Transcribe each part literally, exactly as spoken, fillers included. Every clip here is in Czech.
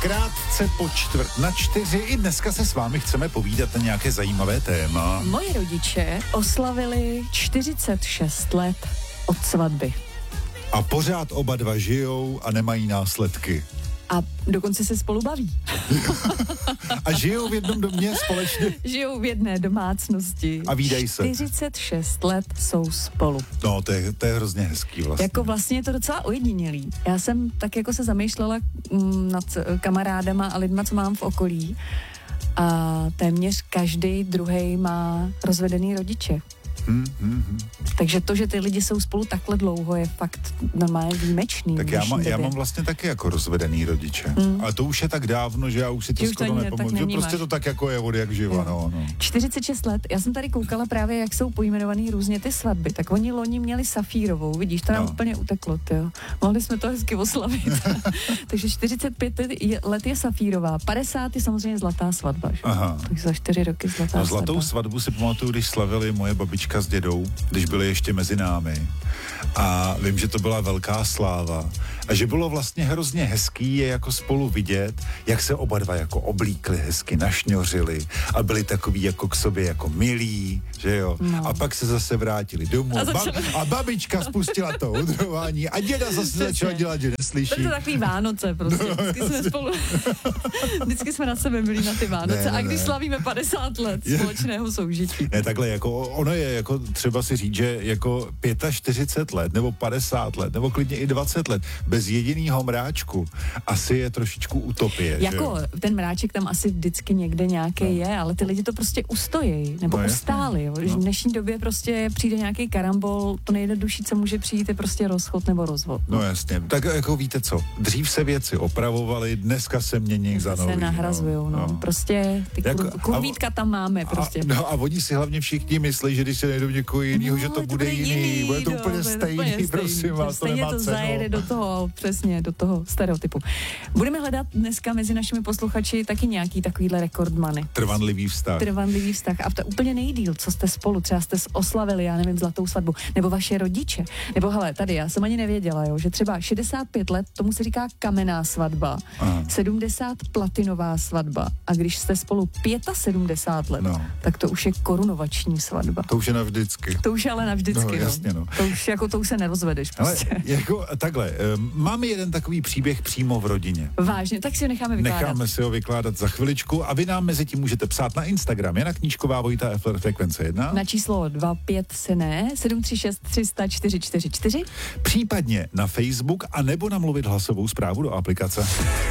krátce po čtvrt na čtyři. I dneska se s vámi chceme povídat na nějaké zajímavé téma. Moji rodiče oslavili čtyřicet šest let od svatby. A pořád oba dva žijou a nemají následky. A dokonce se spolu baví. A žijou v jednom domě společně? Žijou v jedné domácnosti. A vídají se. čtyřicet šest let jsou spolu. No, to je, to je hrozně hezký vlastně. Jako vlastně je to docela ojedinělý. Já jsem tak jako se zamýšlela mm, nad kamarádama a lidma, co mám v okolí. A téměř každý druhej má rozvedený rodiče. Hmm, hmm, hmm. Takže to, že ty lidi jsou spolu takhle dlouho, je fakt normálně výjimečný. Tak já, má, já mám vlastně taky jako rozvedený rodiče. Hmm. Ale to už je tak dávno, že já už si to už skoro to nepamatuju. Prostě to tak jako je od jak živa, hmm. no, no. čtyřicet šest let. Já jsem tady koukala právě, jak jsou pojmenovaný různě ty svatby. Tak oni loni měli safírovou, vidíš, to nám no. úplně uteklo, tyjo. Mohli jsme to hezky oslavit. Takže čtyřicet pět let je safírová, padesát je samozřejmě zlatá svatba. Že? Aha. Takže za čtyři roky zlatá no, svatba. Zlatou svatbu si pamatuju, když slavili moje babička s dědou, když byli ještě mezi námi. A vím, že to byla velká sláva. A že bylo vlastně hrozně hezký je jako spolu vidět, jak se oba dva jako oblíkli hezky, našňořili a byli takový jako k sobě jako milí, že jo. No. A pak se zase vrátili domů. A, začali... ba- a babička spustila to udrování a děda zase začal dělat, že neslyší. To je takový Vánoce prostě. Vždycky jsme spolu, vždycky jsme na sebe byli na ty Vánoce. Ne, ne, a když ne. slavíme padesát let společného soužití. Ne, takhle jako ono je jako třeba si říct, že jako čtyřicet pět let nebo padesát let nebo klidně i dvacet let bez jedinýho mráčku asi je trošičku utopie. Jako že? Ten mráček tam asi vždycky někde nějaký no. je, ale ty lidi to prostě ustojí nebo no, ustáli. Jo. No. V dnešní době prostě přijde nějaký karambol, to nejjednodušší, co může přijít, je prostě rozchod nebo rozvod. No, no jasně, tak jako víte co, dřív se věci opravovaly, dneska se mění za nový. Se nahrazujou, no. no. Prostě ty jako, kur, kurvítka tam máme prostě. A, no a oni si hlavně všichni myslí, že když se nejdou někoho jinýho, no, že to, to bude jiný, jiný, bude to úplně stejný, prosím vás, to nemá cenu. Stejně to zajede do toho, přesně, do toho stereotypu. Budeme hledat dneska mezi našimi posluchači taky nějaký takovýhle rekordmany. Trvanlivý vztah. Trvanlivý vztah. A to úplně nejdýl, co jste spolu, třeba jste oslavili, já nevím, zlatou svatbu, nebo vaše rodiče. Nebo hele, tady já jsem ani nevěděla, jo, že třeba šedesát pět let, tomu se říká kamenná svatba, aha. sedmdesát platinová svatba. A když jste spolu sedmdesát pět let, no. tak to už je korunovační svatba. To už je navždycky. To už je ale navždycky, no. Jasně, no. To už jako to už se nerozvedeš prostě. Ale jako takhle, máme jeden takový příběh přímo v rodině. Vážně, tak si ho necháme vykládat. Necháme si ho vykládat za chviličku a vy nám mezi tím můžete psát na Instagram. Jana Knížková, Vojta Efler, Frekvence jedna. Na číslo dva pět se ne, sedm tři šest tři nula nula čtyři čtyři čtyři. Případně na Facebook a nebo namluvit hlasovou zprávu do aplikace.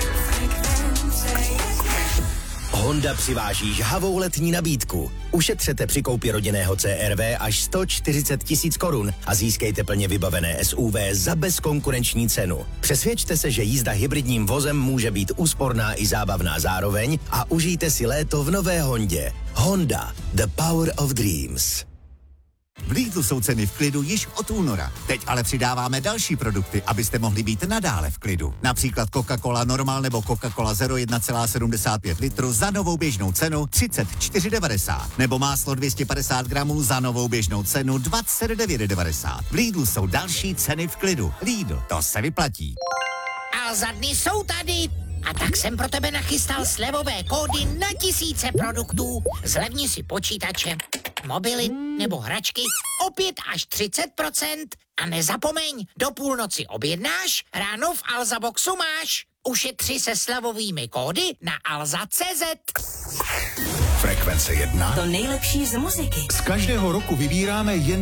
Honda přiváží žhavou letní nabídku. Ušetřete při koupi rodinného C R V až sto čtyřicet tisíc korun a získejte plně vybavené S U V za bezkonkurenční cenu. Přesvědčte se, že jízda hybridním vozem může být úsporná i zábavná zároveň a užijte si léto v nové Hondě. Honda, the power of dreams. V Lidlu jsou ceny v klidu již od února. Teď ale přidáváme další produkty, abyste mohli být nadále v klidu. Například Coca-Cola Normal nebo Coca-Cola Zero jedna celá sedmdesát pět litru za novou běžnou cenu třicet čtyři devadesát. Nebo máslo dvě stě padesát gramů za novou běžnou cenu dvacet devět devadesát. V Lidlu jsou další ceny v klidu. Lidl, to se vyplatí. A za dny jsou tady. A tak jsem pro tebe nachystal slevové kódy na tisíce produktů. Zlevni si počítače, mobily nebo hračky o pět až třicet procent. A nezapomeň, do půlnoci objednáš, ráno v Alza Boxu máš. Ušetři se slevovými kódy na alza tečka cé zet. Frekvence jedna. To nejlepší z muziky. Z každého roku vybíráme jen